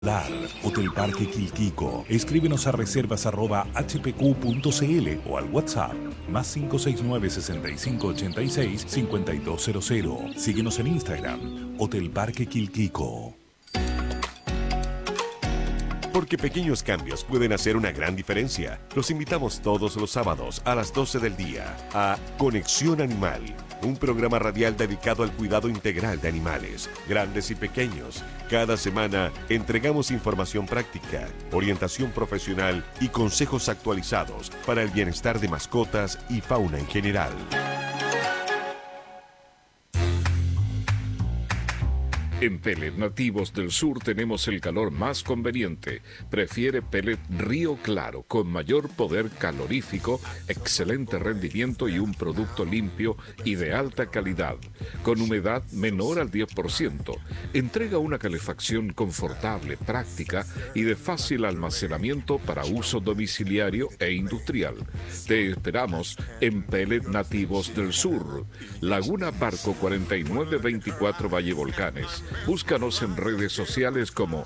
Hotel Parque Quilquico. Escríbenos a reservas@hpq.cl o al WhatsApp +569 6586 5200. Síguenos en Instagram, Hotel Parque Quilquico. Porque pequeños cambios pueden hacer una gran diferencia. Los invitamos todos los sábados a las 12 del día a Conexión Animal, un programa radial dedicado al cuidado integral de animales, grandes y pequeños. Cada semana entregamos información práctica, orientación profesional y consejos actualizados para el bienestar de mascotas y fauna en general. En Pellet Nativos del Sur tenemos el calor más conveniente. Prefiere Pellet Río Claro, con mayor poder calorífico, excelente rendimiento y un producto limpio y de alta calidad, con humedad menor al 10%. Entrega una calefacción confortable, práctica y de fácil almacenamiento para uso domiciliario e industrial. Te esperamos en Pellet Nativos del Sur, Laguna Barco 4924 Valle Volcanes. Búscanos en redes sociales como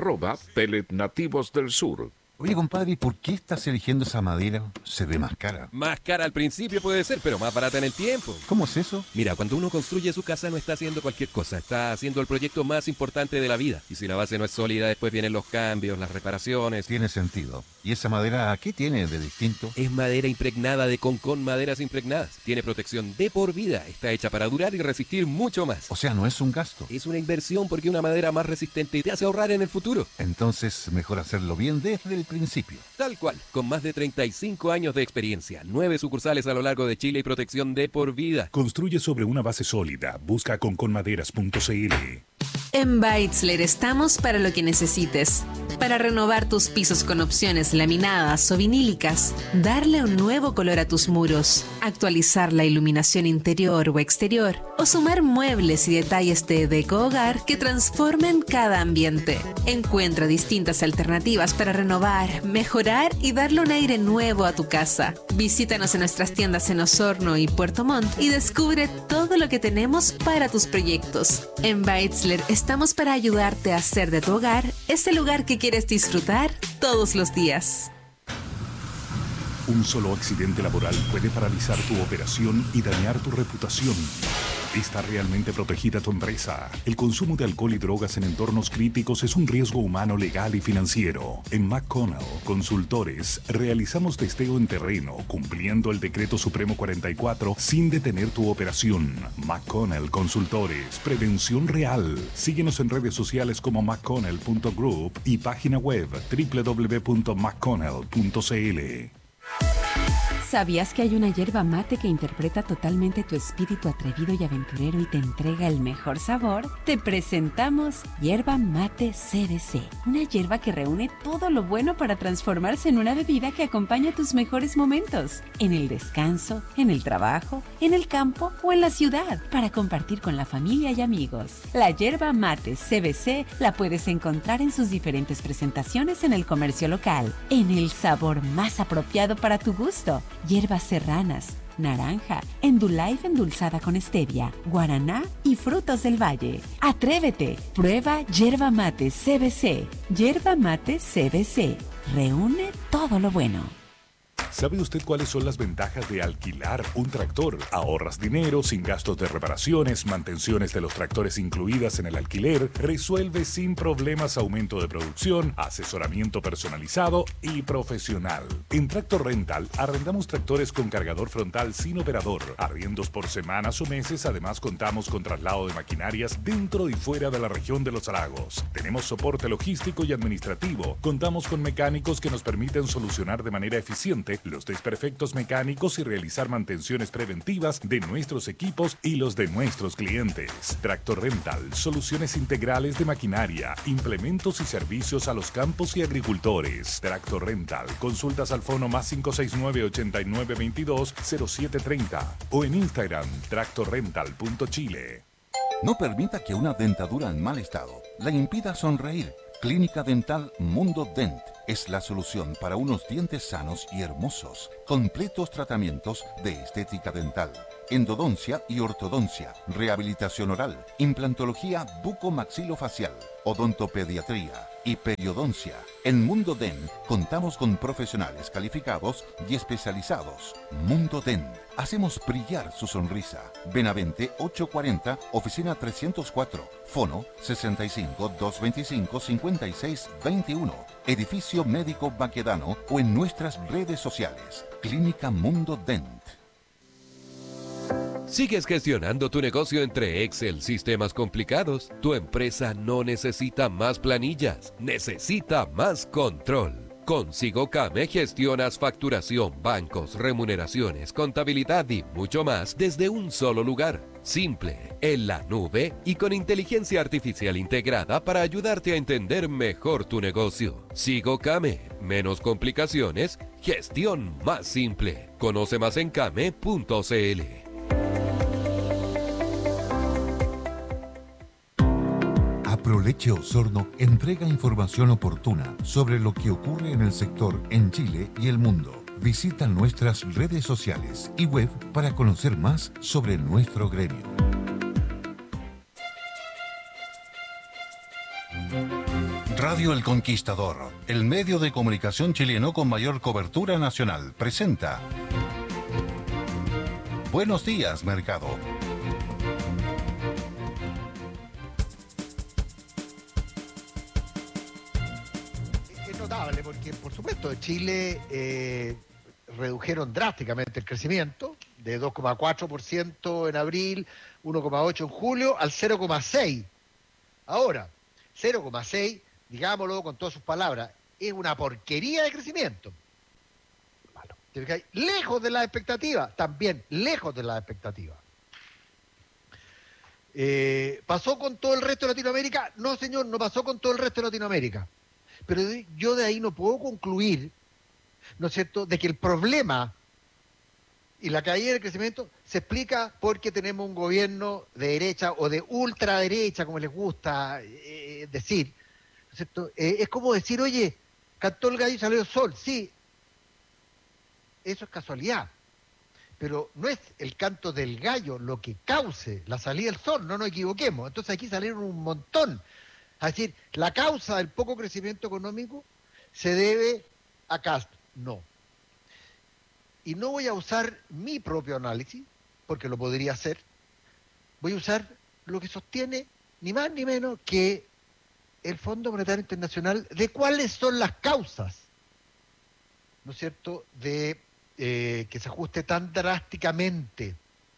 @pelletnativosdelsur. Oye, compadre, ¿y por qué estás eligiendo esa madera? Se ve más cara. Más cara al principio puede ser, pero más barata en el tiempo. ¿Cómo es eso? Mira, cuando uno construye su casa no está haciendo cualquier cosa, está haciendo el proyecto más importante de la vida. Y si la base no es sólida, después vienen los cambios, las reparaciones. Tiene sentido. ¿Y esa madera qué tiene de distinto? Es madera impregnada de Concon Maderas Impregnadas. Tiene protección de por vida, está hecha para durar y resistir mucho más. O sea, no es un gasto. Es una inversión porque una madera más resistente te hace ahorrar en el futuro. Entonces, mejor hacerlo bien desde el principio. Tal cual, con más de 35 años de experiencia, 9 sucursales a lo largo de Chile y protección de por vida. Construye sobre una base sólida. Busca conconmaderas.cl. En Beitzler estamos para lo que necesites. Para renovar tus pisos con opciones laminadas o vinílicas, darle un nuevo color a tus muros, actualizar la iluminación interior o exterior, o sumar muebles y detalles de deco-hogar que transformen cada ambiente. Encuentra distintas alternativas para renovar, mejorar y darle un aire nuevo a tu casa. Visítanos en nuestras tiendas en Osorno y Puerto Montt y descubre todo lo que tenemos para tus proyectos. En Beitzler estamos para ayudarte a hacer de tu hogar ese lugar que quieres disfrutar todos los días. Un solo accidente laboral puede paralizar tu operación y dañar tu reputación. ¿Está realmente protegida tu empresa? El consumo de alcohol y drogas en entornos críticos es un riesgo humano, legal y financiero. En McConnell Consultores realizamos testeo en terreno, cumpliendo el Decreto Supremo 44 sin detener tu operación. McConnell Consultores, prevención real. Síguenos en redes sociales como mcconnell.group y página web www.mcconnell.cl. ¿Sabías que hay una yerba mate que interpreta totalmente tu espíritu atrevido y aventurero y te entrega el mejor sabor? Te presentamos Yerba Mate CBC, una yerba que reúne todo lo bueno para transformarse en una bebida que acompaña tus mejores momentos, en el descanso, en el trabajo, en el campo o en la ciudad, para compartir con la familia y amigos. La Yerba Mate CBC la puedes encontrar en sus diferentes presentaciones en el comercio local, en el sabor más apropiado para tu gusto. Hierbas serranas, naranja, Endullife endulzada con stevia, guaraná y frutos del valle. ¡Atrévete! Prueba Yerba Mate CBC. Yerba Mate CBC. Reúne todo lo bueno. ¿Sabe usted cuáles son las ventajas de alquilar un tractor? Ahorras dinero sin gastos de reparaciones, mantenciones de los tractores incluidas en el alquiler, resuelve sin problemas aumento de producción, asesoramiento personalizado y profesional. En Tractor Rental arrendamos tractores con cargador frontal sin operador, arriendos por semanas o meses, además contamos con traslado de maquinarias dentro y fuera de la región de los lagos. Tenemos soporte logístico y administrativo, contamos con mecánicos que nos permiten solucionar de manera eficiente los desperfectos mecánicos y realizar mantenciones preventivas de nuestros equipos y los de nuestros clientes. Tractor Rental, soluciones integrales de maquinaria, implementos y servicios a los campos y agricultores. Tractor Rental, consultas al fono +569 8922 0730 o en Instagram tractorrental.chile. No permita que una dentadura en mal estado la impida sonreír. Clínica Dental Mundo Dent es la solución para unos dientes sanos y hermosos. Completos tratamientos de estética dental, endodoncia y ortodoncia, rehabilitación oral, implantología bucomaxilofacial, odontopediatría, y periodoncia. En Mundo Dent contamos con profesionales calificados y especializados. Mundo Dent. Hacemos brillar su sonrisa. Benavente 840, oficina 304. Fono 65 225 56 21. Edificio Médico Baquedano o en nuestras redes sociales. Clínica Mundo Dent. ¿Sigues gestionando tu negocio entre Excel, sistemas complicados? Tu empresa no necesita más planillas, necesita más control. Con SigoCame gestionas facturación, bancos, remuneraciones, contabilidad y mucho más desde un solo lugar. Simple, en la nube y con inteligencia artificial integrada para ayudarte a entender mejor tu negocio. SigoCame, menos complicaciones, gestión más simple. Conoce más en came.cl. Aproleche Osorno entrega información oportuna sobre lo que ocurre en el sector en Chile y el mundo. Visita nuestras redes sociales y web para conocer más sobre nuestro gremio. Radio El Conquistador, el medio de comunicación chileno con mayor cobertura nacional, presenta Buenos Días, Mercado. Porque, por supuesto, en Chile redujeron drásticamente el crecimiento de 2,4% en abril, 1,8% en julio, al 0,6%. Ahora, 0,6%, digámoslo con todas sus palabras, es una porquería de crecimiento. Lejos de las expectativas, también lejos de las expectativas. ¿Pasó con todo el resto de Latinoamérica? No, señor, no pasó con todo el resto de Latinoamérica. Pero yo de ahí no puedo concluir, ¿no es cierto?, de que el problema y la caída del crecimiento se explica porque tenemos un gobierno de derecha o de ultraderecha, como les gusta decir, ¿no es cierto? Es como decir, oye, cantó el gallo y salió el sol. Sí, eso es casualidad, pero no es el canto del gallo lo que cause la salida del sol, no nos equivoquemos. Entonces aquí salieron un montón. Es decir, la causa del poco crecimiento económico se debe a Kast. No. Y no voy a usar mi propio análisis, porque lo podría hacer. Voy a usar lo que sostiene ni más ni menos que el Fondo Monetario Internacional de cuáles son las causas, ¿no es cierto?, de que se ajuste tan drásticamente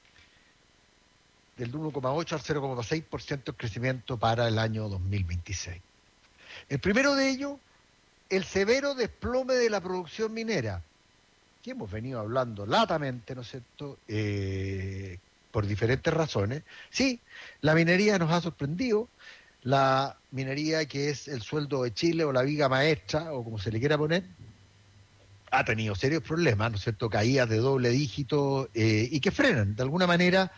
del 1,8 al 0,6% el crecimiento para el año 2026. El primero de ellos, el severo desplome de la producción minera, que hemos venido hablando latamente, ¿no es cierto?, por diferentes razones. Sí, la minería nos ha sorprendido, la minería que es el sueldo de Chile o la viga maestra, o como se le quiera poner, ha tenido serios problemas, ¿no es cierto?, caídas de doble dígito y que frenan, de alguna manera,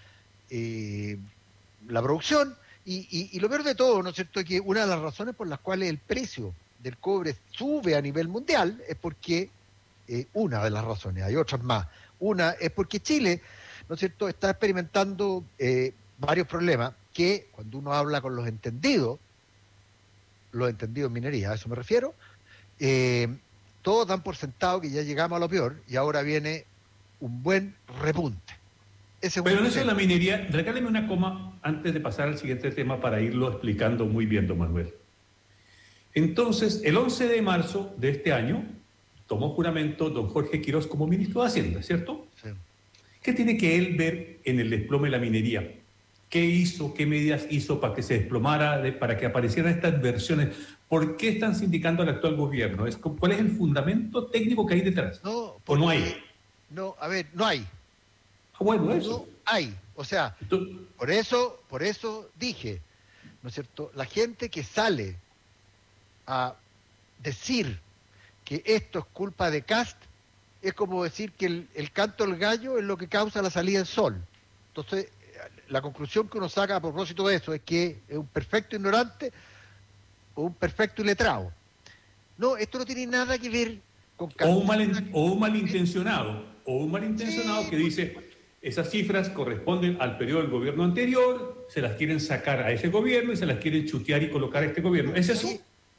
la producción y lo peor de todo, ¿no es cierto?, que una de las razones por las cuales el precio del cobre sube a nivel mundial es porque, una de las razones, hay otras más, una es porque Chile, ¿no es cierto?, está experimentando varios problemas que cuando uno habla con los entendidos en minería, a eso me refiero, todos dan por sentado que ya llegamos a lo peor y ahora viene un buen repunte. Pero en eso de la minería, regáleme una coma antes de pasar al siguiente tema para irlo explicando muy bien, don Manuel. Entonces, el 11 de marzo de este año, tomó juramento don Jorge Quirós como ministro de Hacienda, ¿cierto? Sí. ¿Qué tiene que él ver en el desplome de la minería? ¿Qué hizo, qué medidas hizo para que se desplomara, para que aparecieran estas versiones? ¿Por qué están sindicando al actual gobierno? ¿Cuál es el fundamento técnico que hay detrás? No, ¿O no hay? No, a ver, no hay. Bueno, eso. No hay. O sea, Entonces, por eso dije, ¿no es cierto?, la gente que sale a decir que esto es culpa de Kast es como decir que el canto del gallo es lo que causa la salida del sol. Entonces, la conclusión que uno saca a propósito de eso es que es un perfecto ignorante o un perfecto iletrado. No, esto no tiene nada que ver con Kast. o un malintencionado Sí, que dice, esas cifras corresponden al periodo del gobierno anterior, se las quieren sacar a ese gobierno y se las quieren chutear y colocar a este gobierno. ¿Es eso?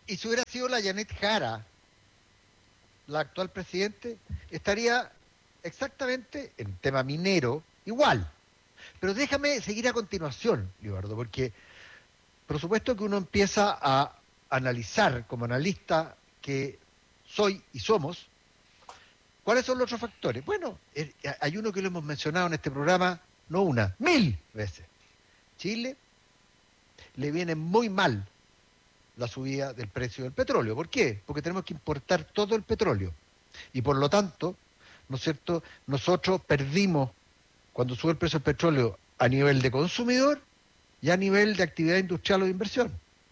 Y si hubiera sido la Janet Jara, la actual presidente, estaría exactamente en tema minero igual. Pero déjame seguir a continuación, Libardo, porque por supuesto que uno empieza a analizar, como analista que soy y somos, ¿cuáles son los otros factores? Bueno, hay uno que lo hemos mencionado en este programa, no una, 1000 veces. Chile le viene muy mal la subida del precio del petróleo. ¿Por qué? Porque tenemos que importar todo el petróleo. Y por lo tanto, ¿no es cierto?, nosotros perdimos, cuando sube el precio del petróleo, a nivel de consumidor y a nivel de actividad industrial o de inversión.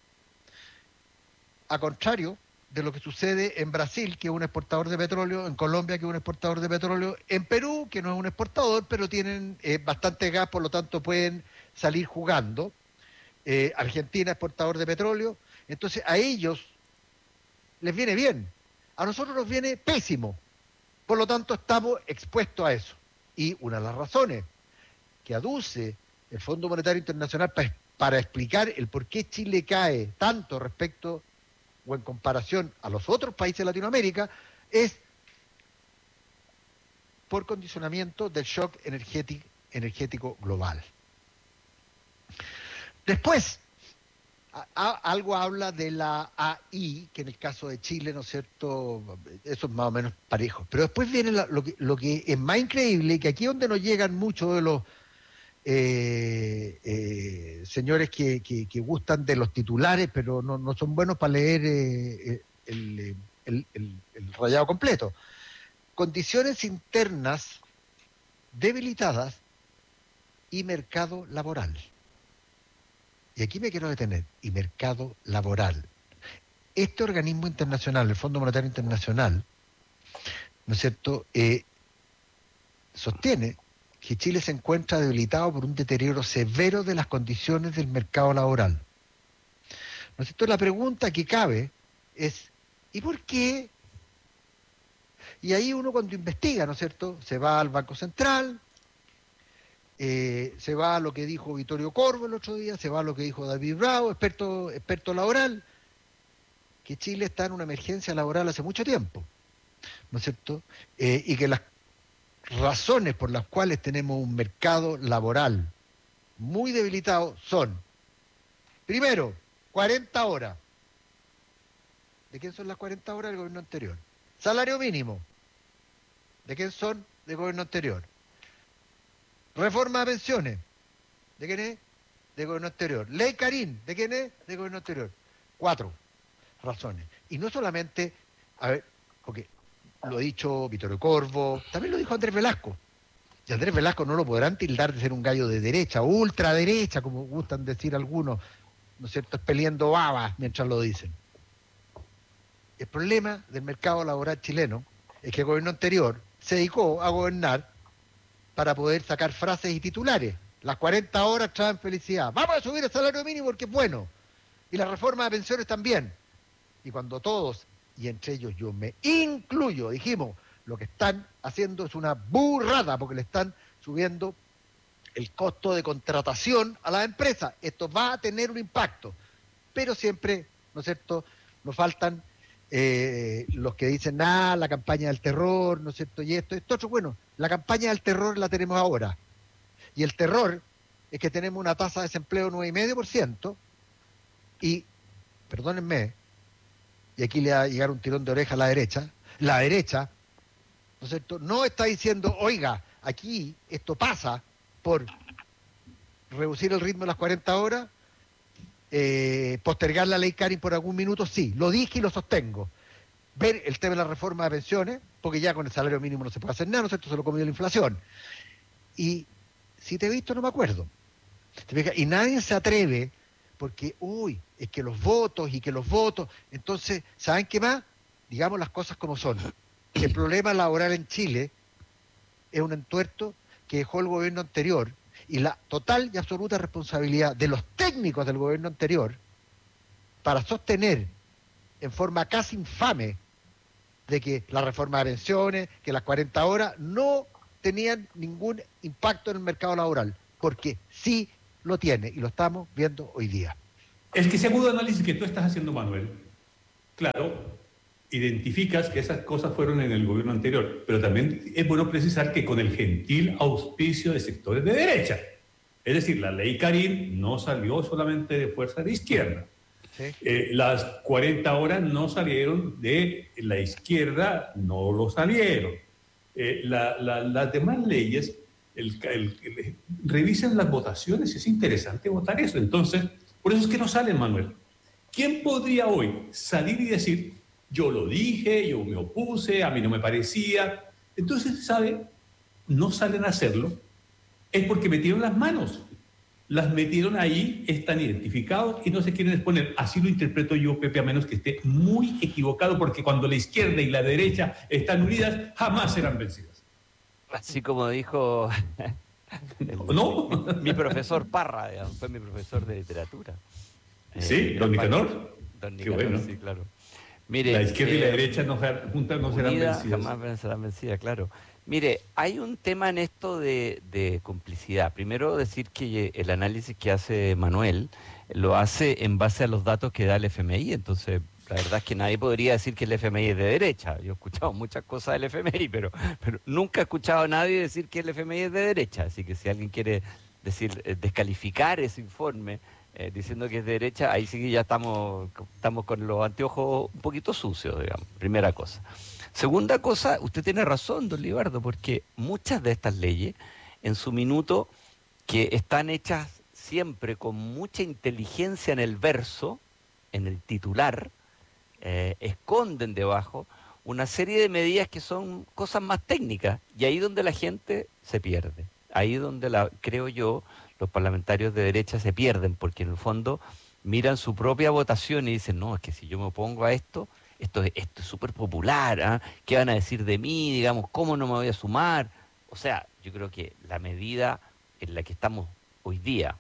A contrario de lo que sucede en Brasil, que es un exportador de petróleo, en Colombia, que es un exportador de petróleo, en Perú, que no es un exportador, pero tienen bastante gas, por lo tanto pueden salir jugando. Argentina, exportador de petróleo. Entonces a ellos les viene bien, a nosotros nos viene pésimo, por lo tanto estamos expuestos a eso. Y una de las razones que aduce el Fondo Monetario Internacional para explicar el por qué Chile cae tanto respecto o en comparación a los otros países de Latinoamérica es por condicionamiento del shock energético global. Después, algo habla de la AI, que en el caso de Chile, ¿no es cierto?, eso es más o menos parejo. Pero después viene lo que es más increíble, que aquí es donde nos llegan muchos de los señores que gustan de los titulares, pero no son buenos para leer el rayado completo. Condiciones internas debilitadas y mercado laboral. Y aquí me quiero detener, y mercado laboral. Este organismo internacional, el Fondo Monetario Internacional, ¿no es cierto?, sostiene que Chile se encuentra debilitado por un deterioro severo de las condiciones del mercado laboral. ¿No es cierto? La pregunta que cabe es, ¿y por qué? Y ahí uno cuando investiga, ¿no es cierto?, se va al Banco Central, se va a lo que dijo Vittorio Corvo el otro día, se va a lo que dijo David Bravo, experto laboral, que Chile está en una emergencia laboral hace mucho tiempo, ¿no es cierto? Y que las razones por las cuales tenemos un mercado laboral muy debilitado son, primero, 40 horas. ¿De quién son las 40 horas? Del gobierno anterior. Salario mínimo. ¿De quién son? Del gobierno anterior. Reforma de pensiones. ¿De quién es? Del gobierno anterior. Ley Carín. ¿De quién es? Del gobierno anterior. 4 razones. Y no solamente, a ver, porque lo ha dicho Vittorio Corvo, también lo dijo Andrés Velasco. Y Andrés Velasco no lo podrán tildar de ser un gallo de derecha, ultraderecha, como gustan decir algunos, ¿no es cierto?, peleando babas mientras lo dicen. El problema del mercado laboral chileno es que el gobierno anterior se dedicó a gobernar para poder sacar frases y titulares. Las 40 horas traen felicidad. Vamos a subir el salario mínimo porque es bueno. Y la reforma de pensiones también. Y cuando todos, y entre ellos yo me incluyo, dijimos, lo que están haciendo es una burrada porque le están subiendo el costo de contratación a las empresas. Esto va a tener un impacto. Pero siempre, ¿no es cierto?, nos faltan los que dicen, la campaña del terror, ¿no es cierto?, y esto otro. Bueno, la campaña del terror la tenemos ahora. Y el terror es que tenemos una tasa de desempleo 9,5% y, perdónenme, y aquí le va a llegar un tirón de oreja a la derecha, ¿no es cierto?, no está diciendo, oiga, aquí esto pasa por reducir el ritmo de las 40 horas, postergar la ley Carín por algún minuto, sí, lo dije y lo sostengo. Ver el tema de la reforma de pensiones, porque ya con el salario mínimo no se puede hacer nada, ¿no es cierto?, se lo comió la inflación. Y si te he visto no me acuerdo. Y nadie se atreve, porque, es que los votos, entonces, ¿saben qué más? Digamos las cosas como son. El problema laboral en Chile es un entuerto que dejó el gobierno anterior, y la total y absoluta responsabilidad de los técnicos del gobierno anterior para sostener en forma casi infame de que la reforma de pensiones, que las 40 horas no tenían ningún impacto en el mercado laboral, porque sí lo tiene y lo estamos viendo hoy día. El que ese agudo análisis que tú estás haciendo, Manuel, claro, identificas que esas cosas fueron en el gobierno anterior, pero también es bueno precisar que con el gentil auspicio de sectores de derecha. Es decir, la ley Karim no salió solamente de fuerza de izquierda. Sí. Las 40 horas no salieron de la izquierda, no lo salieron. Las demás leyes, revisen las votaciones, es interesante votar eso. Entonces, por eso es que no salen, Manuel. ¿Quién podría hoy salir y decir, yo lo dije, yo me opuse, a mí no me parecía? Entonces, ¿sabe? No salen a hacerlo. Es porque metieron las manos. Las metieron ahí, están identificados y no se quieren exponer. Así lo interpreto yo, Pepe, a menos que esté muy equivocado, porque cuando la izquierda y la derecha están unidas, jamás serán vencidas. Así como dijo ¿No? mi profesor Parra, digamos, fue mi profesor de literatura. Sí, don Nicanor. Don Nicanor, qué bueno. Sí, claro. Mire, la izquierda y la derecha juntas no serán vencidas. Jamás serán vencidas, claro. Mire, hay un tema en esto de complicidad. Primero decir que el análisis que hace Manuel lo hace en base a los datos que da el FMI, entonces la verdad es que nadie podría decir que el FMI es de derecha. Yo he escuchado muchas cosas del FMI, pero nunca he escuchado a nadie decir que el FMI es de derecha, así que si alguien quiere descalificar ese informe diciendo que es de derecha, ahí sí que ya estamos con los anteojos un poquito sucios, digamos, primera cosa. Segunda cosa, usted tiene razón, don Libardo, porque muchas de estas leyes, en su minuto, que están hechas siempre con mucha inteligencia en el verso, en el titular, esconden debajo una serie de medidas que son cosas más técnicas, y ahí donde la gente se pierde. Ahí donde, creo yo, los parlamentarios de derecha se pierden, porque en el fondo miran su propia votación y dicen, no, es que si yo me opongo a esto es súper popular, ¿eh? ¿Qué van a decir de mí? Digamos, ¿cómo no me voy a sumar? O sea, yo creo que la medida en la que estamos hoy día,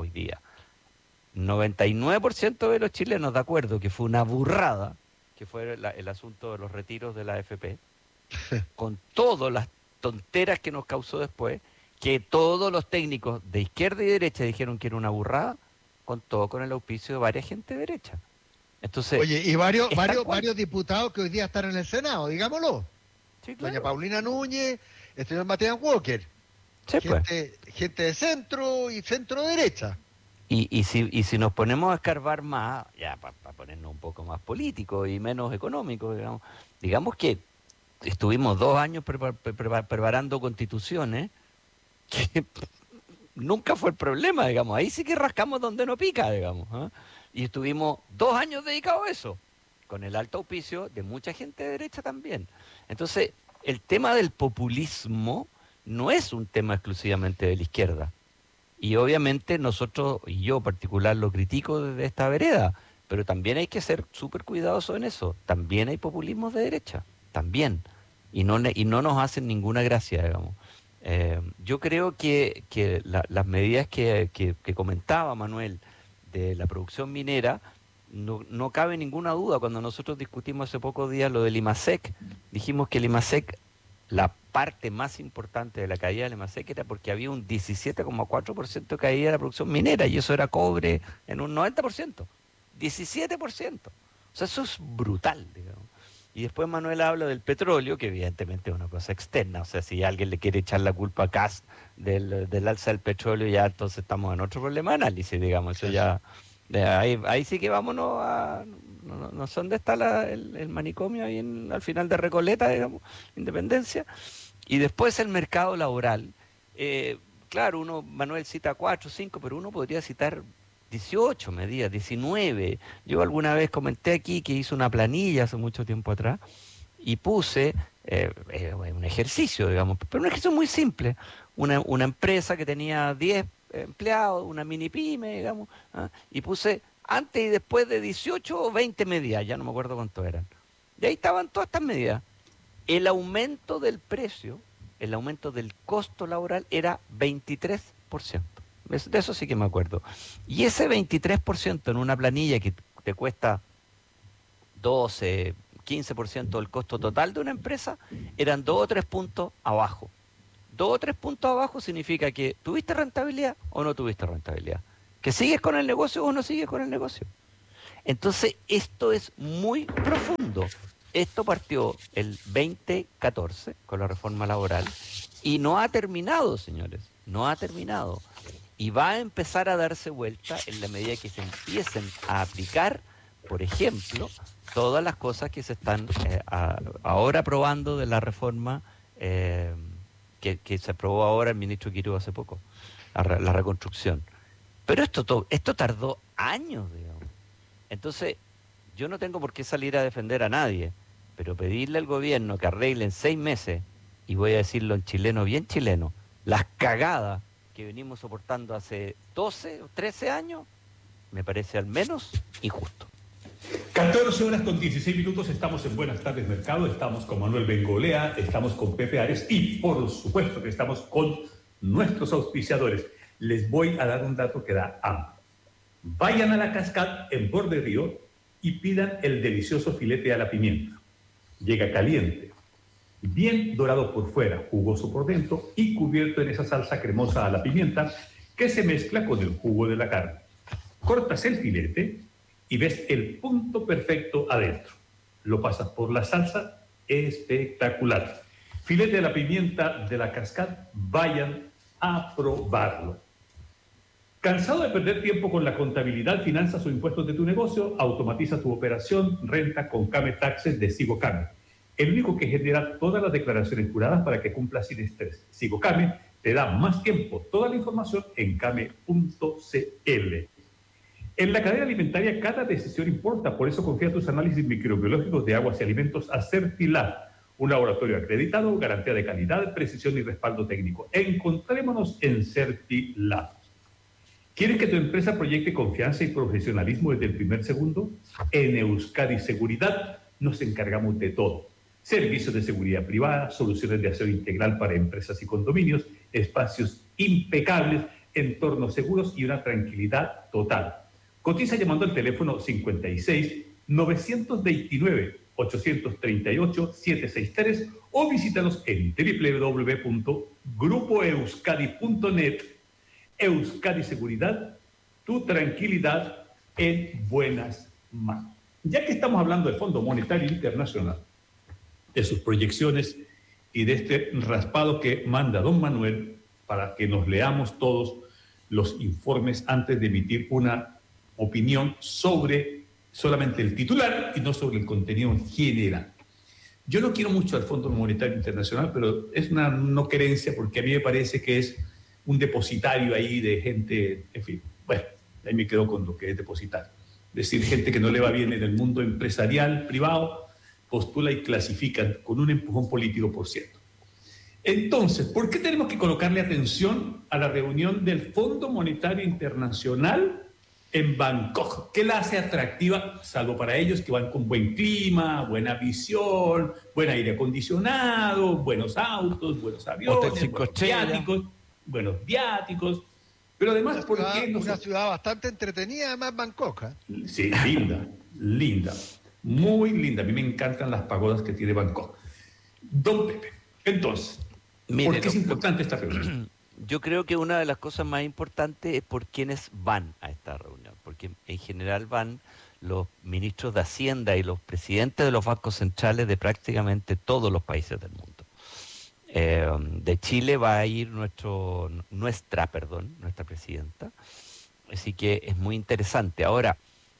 99% de los chilenos de acuerdo que fue una burrada, que fue el asunto de los retiros de la AFP, con todas las tonteras que nos causó después, que todos los técnicos de izquierda y derecha dijeron que era una burrada, con el auspicio de varias gente de derecha. Entonces, oye, y varios diputados que hoy día están en el Senado, digámoslo. Sí, claro. Doña Paulina Núñez, el señor Matías Walker. Sí, gente de centro y centro derecha. Y si nos ponemos a escarbar más, ya para ponernos un poco más políticos y menos económicos, digamos que estuvimos 2 años preparando constituciones que nunca fue el problema, digamos. Ahí sí que rascamos donde no pica, digamos, ¿eh? Y estuvimos 2 años dedicados a eso, con el alto auspicio de mucha gente de derecha también. Entonces, el tema del populismo no es un tema exclusivamente de la izquierda. Y obviamente nosotros, y yo en particular, lo critico desde esta vereda, pero también hay que ser súper cuidadosos en eso. También hay populismos de derecha, también. Y no nos hacen ninguna gracia, digamos. Yo creo que las medidas que comentaba Manuel de la producción minera, no cabe ninguna duda. Cuando nosotros discutimos hace pocos días lo del IMASEC, dijimos que el IMASEC, la parte más importante de la caída del IMASEC era porque había un 17,4% de caída de la producción minera, y eso era cobre en un 90%, 17%. O sea, eso es brutal, digamos. Y después Manuel habla del petróleo, que evidentemente es una cosa externa. O sea, si alguien le quiere echar la culpa a Kast del alza del petróleo, ya entonces estamos en otro problema de análisis, digamos. Eso ya, ahí sí que vámonos a... No sé dónde está el manicomio ahí al final de Recoleta, digamos, Independencia. Y después el mercado laboral. Claro, Manuel cita 4, 5, pero uno podría citar 18 medidas, 19. Yo alguna vez comenté aquí que hice una planilla hace mucho tiempo atrás y puse un ejercicio, digamos, pero un ejercicio muy simple. Una empresa que tenía 10 empleados, una mini pyme, digamos, y puse antes y después de 18 o 20 medidas, ya no me acuerdo cuánto eran. Y ahí estaban todas estas medidas. El aumento del precio, el aumento del costo laboral era 23%. De eso sí que me acuerdo. Y ese 23% en una planilla que te cuesta 12, 15% del costo total de una empresa, eran 2 o 3 puntos abajo. 2 o 3 puntos abajo significa que tuviste rentabilidad o no tuviste rentabilidad. Que sigues con el negocio o no sigues con el negocio. Entonces, esto es muy profundo. Esto partió el 2014 con la reforma laboral y no ha terminado, señores, no ha terminado. Y va a empezar a darse vuelta en la medida que se empiecen a aplicar, por ejemplo, todas las cosas que se están ahora aprobando de la reforma que se aprobó ahora el ministro Quirós hace poco, la reconstrucción. Pero esto tardó años, digamos. Entonces, yo no tengo por qué salir a defender a nadie, pero pedirle al gobierno que arregle en 6 meses, y voy a decirlo en chileno, bien chileno, las cagadas que venimos soportando hace 12 o 13 años, me parece al menos injusto. 14 horas con 16 minutos, estamos en Buenas Tardes Mercado, estamos con Manuel Bengolea, estamos con Pepe Ares y por supuesto que estamos con nuestros auspiciadores. Les voy a dar un dato que da hambre. Vayan a la Cascade en Borde Río y pidan el delicioso filete a la pimienta. Llega caliente, bien dorado por fuera, jugoso por dentro y cubierto en esa salsa cremosa a la pimienta que se mezcla con el jugo de la carne. Cortas el filete y ves el punto perfecto adentro. Lo pasas por la salsa, espectacular. Filete a la pimienta de la Cascade, vayan a probarlo. ¿Cansado de perder tiempo con la contabilidad, finanzas o impuestos de tu negocio? Automatiza tu operación renta con Came Taxes de Sigo Came, el único que genera todas las declaraciones juradas para que cumplas sin estrés. Sigo Came te da más tiempo. Toda la información en came.cl. En la cadena alimentaria cada decisión importa, por eso confía tus análisis microbiológicos de aguas y alimentos a Certilab, un laboratorio acreditado, garantía de calidad, precisión y respaldo técnico. Encontrémonos en Certilab. ¿Quieres que tu empresa proyecte confianza y profesionalismo desde el primer segundo? En Euskadi Seguridad nos encargamos de todo. Servicios de seguridad privada, soluciones de aseo integral para empresas y condominios, espacios impecables, entornos seguros y una tranquilidad total. Cotiza llamando al teléfono 56 929 838 763 o visítanos en www.grupoeuskadi.net. Euskadi Seguridad, tu tranquilidad en buenas manos. Ya que estamos hablando del Fondo Monetario Internacional, de sus proyecciones y de este raspado que manda don Manuel para que nos leamos todos los informes antes de emitir una opinión sobre solamente el titular y no sobre el contenido en general. Yo no quiero mucho al Fondo Monetario Internacional, pero es una no querencia porque a mí me parece que es un depositario ahí de gente, en fin, bueno, ahí me quedo con lo que es depositario. Es decir, gente que no le va bien en el mundo empresarial, privado, postula y clasifican con un empujón político, por cierto. Entonces, ¿por qué tenemos que colocarle atención a la reunión del Fondo Monetario Internacional en Bangkok? ¿Qué la hace atractiva? Salvo para ellos que van con buen clima, buena visión, buen aire acondicionado, buenos autos, buenos aviones, buenos viáticos, pero además, ¿por qué no? Una ciudad bastante entretenida, además, Bangkok. Sí, linda, muy linda. A mí me encantan las pagodas que tiene Bangkok. Don Pepe, entonces, ¿por qué es importante esta reunión? Yo creo que una de las cosas más importantes es por quienes van a esta reunión, porque en general van los ministros de Hacienda y los presidentes de los bancos centrales de prácticamente todos los países del mundo. De Chile va a ir nuestra presidenta, así que es muy interesante. Ahora,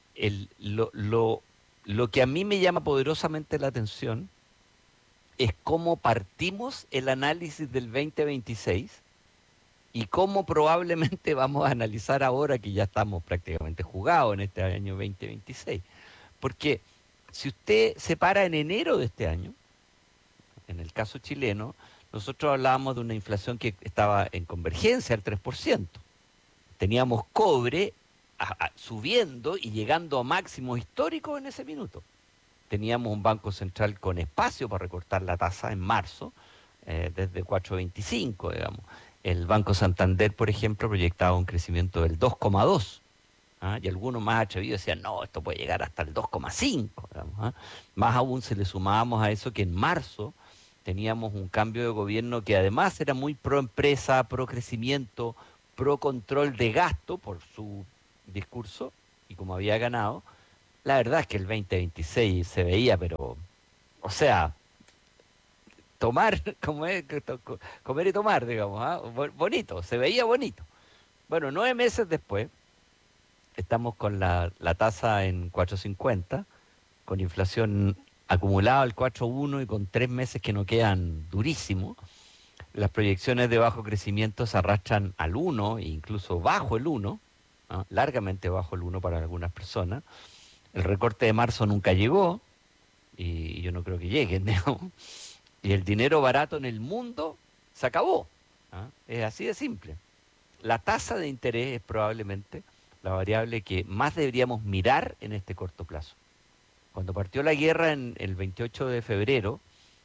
lo que a mí me llama poderosamente la atención es cómo partimos el análisis del 2026 y cómo probablemente vamos a analizar ahora que ya estamos prácticamente jugados en este año 2026. Porque si usted se para en enero de este año, en el caso chileno, nosotros hablábamos de una inflación que estaba en convergencia al 3%. Teníamos cobre subiendo y llegando a máximos históricos en ese minuto. Teníamos un Banco Central con espacio para recortar la tasa en marzo, desde 4,25, digamos. El Banco Santander, por ejemplo, proyectaba un crecimiento del 2,2. Y algunos más atrevidos decían, no, esto puede llegar hasta el 2,5. Digamos, Más aún se le sumábamos a eso que en marzo teníamos un cambio de gobierno que además era muy pro empresa, pro crecimiento, pro control de gasto por su discurso y como había ganado, La verdad es que el 2026 se veía, pero, o sea, tomar, comer y tomar, digamos, ¿ah? Bonito, se veía bonito. Bueno, 9 meses después, estamos con la tasa en 4,50, con inflación acumulada al 4,1 y con 3 meses que no quedan durísimos. Las proyecciones de bajo crecimiento se arrastran al 1 e incluso bajo el 1, ¿no? Largamente bajo el 1 para algunas personas. El recorte de marzo nunca llegó y yo no creo que llegue, ¿no? Y el dinero barato en el mundo se acabó, ¿ah? Es así de simple. La tasa de interés es probablemente la variable que más deberíamos mirar en este corto plazo. Cuando partió la guerra en el 28 de febrero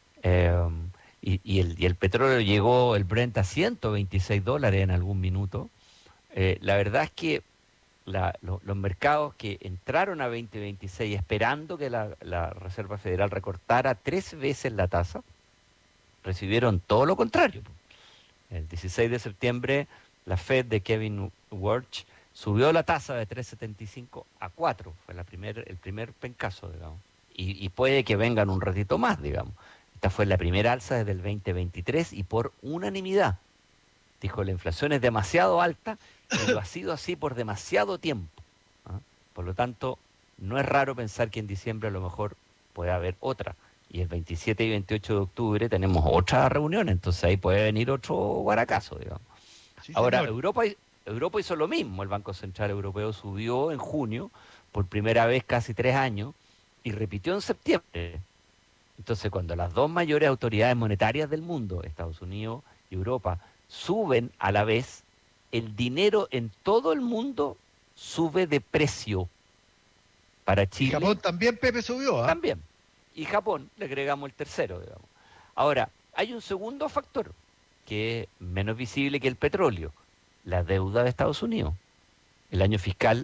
y el petróleo llegó, el Brent, a $126 en algún minuto, la verdad es que los mercados que entraron a 2026 esperando que la Reserva Federal recortara 3 veces la tasa, recibieron todo lo contrario. El 16 de septiembre, la Fed de Kevin Warsh subió la tasa de 3,75 a 4. Fue el primer pencazo, digamos. Y puede que vengan un ratito más, digamos. Esta fue la primera alza desde el 2023 y por unanimidad. Dijo, la inflación es demasiado alta y lo ha sido así por demasiado tiempo, ¿ah? Por lo tanto, no es raro pensar que en diciembre a lo mejor puede haber otra. Y el 27 y 28 de octubre tenemos otra reunión, entonces ahí puede venir otro guaracazo, digamos. Sí, ahora, Europa hizo lo mismo. El Banco Central Europeo subió en junio, por primera vez casi 3 años, y repitió en septiembre. Entonces, cuando las dos mayores autoridades monetarias del mundo, Estados Unidos y Europa, suben a la vez, el dinero en todo el mundo sube de precio. Para Chile... Y Japón también, Pepe, subió, ¿ah? También. Y Japón, le agregamos el tercero, digamos. Ahora, hay un segundo factor, que es menos visible que el petróleo, la deuda de Estados Unidos. El año fiscal,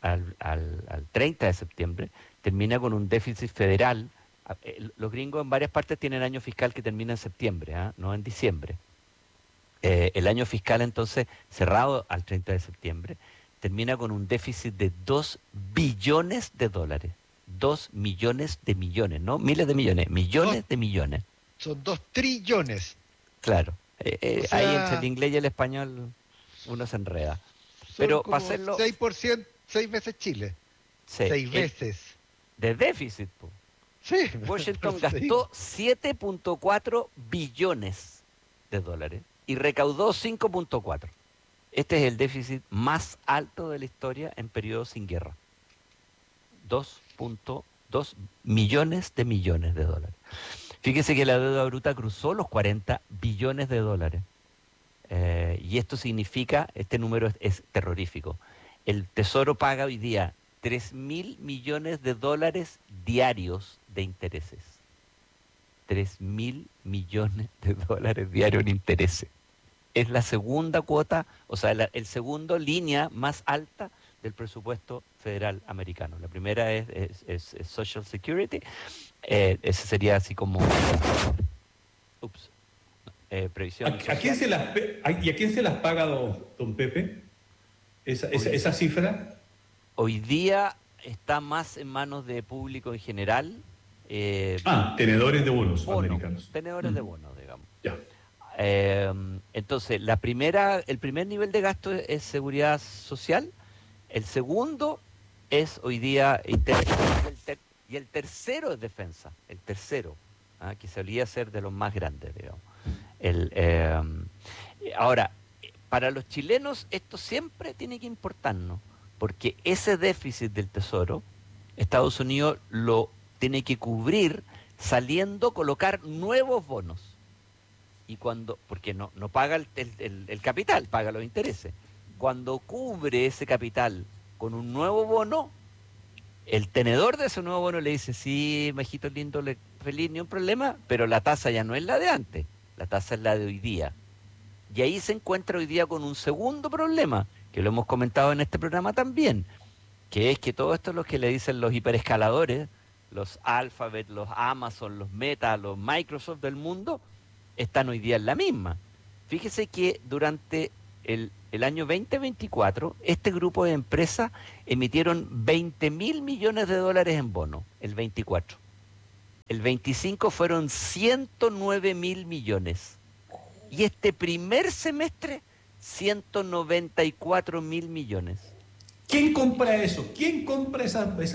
al 30 de septiembre, termina con un déficit federal. Los gringos en varias partes tienen año fiscal que termina en septiembre, ¿eh? No en diciembre. El año fiscal, entonces, cerrado al 30 de septiembre, termina con un déficit de $2 billones. 2 millones de millones, no miles de millones, millones de millones. Son 2 trillones. Claro. Ahí entre el inglés y el español uno se enreda. Pero para hacerlo... 6%, 6 veces Chile. 6 veces. De déficit, po. Sí. Washington gastó 7.4 billones de dólares y recaudó 5.4. Este es el déficit más alto de la historia en periodos sin guerra. 2.2 millones de dólares. Fíjese que la deuda bruta cruzó los 40 billones de dólares. Y esto significa, este número es terrorífico. El Tesoro paga hoy día 3.000 millones de dólares diarios de intereses. 3.000 millones de dólares diarios en intereses. Es la segunda cuota, o sea, el segundo línea más alta del presupuesto federal americano. La primera es Social Security. Ese sería así como... previsión. ¿A quién se las paga, don Pepe? ¿Esa cifra? Hoy día está más en manos de público en general. Tenedores de bonos americanos. Tenedores de bonos, digamos. Ya. Entonces, el primer nivel de gasto es seguridad social. El segundo es hoy día interés, y el tercero es defensa. El tercero, que solía ser de los más grandes, digamos. Ahora, para los chilenos esto siempre tiene que importarnos, porque ese déficit del Tesoro, Estados Unidos lo tiene que cubrir saliendo, colocar nuevos bonos. Y porque no paga el capital, paga los intereses. Cuando cubre ese capital con un nuevo bono, el tenedor de ese nuevo bono le dice, sí, majito lindo, feliz, ni un problema, pero la tasa ya no es la de antes, la tasa es la de hoy día. Y ahí se encuentra hoy día con un segundo problema, que lo hemos comentado en este programa también, que es que todo esto es lo que le dicen los hiperescaladores, los Alphabet, los Amazon, los Meta, los Microsoft del mundo, están hoy día en la misma. Fíjese que durante el año 2024, este grupo de empresas emitieron 20.000 millones de dólares en bonos, el 24. El 25 fueron 109.000 millones. Y este primer semestre, 194.000 millones. ¿Quién compra eso? ¿Quién compra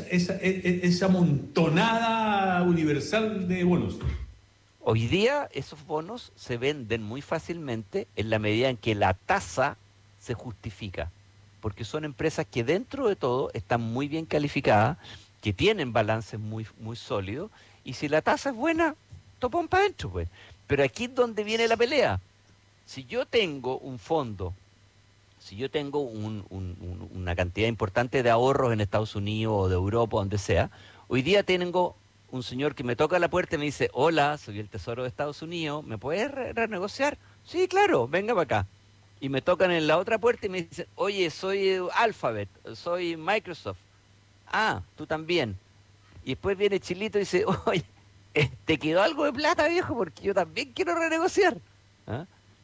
esa montonada universal de bonos? Hoy día esos bonos se venden muy fácilmente en la medida en que la tasa se justifica, porque son empresas que dentro de todo están muy bien calificadas, que tienen balances muy, muy sólidos, y si la tasa es buena, topón para adentro, pues. Pero aquí es donde viene la pelea. Si yo tengo un fondo, si yo tengo una cantidad importante de ahorros en Estados Unidos o de Europa, donde sea, hoy día tengo un señor que me toca la puerta y me dice, hola, soy el Tesoro de Estados Unidos, ¿me puedes renegociar? Sí, claro, venga para acá. Y me tocan en la otra puerta y me dicen, oye, soy Alphabet, soy Microsoft. Ah, tú también. Y después viene Chilito y dice, oye, ¿te quedó algo de plata, viejo? Porque yo también quiero renegociar. ¿Ah?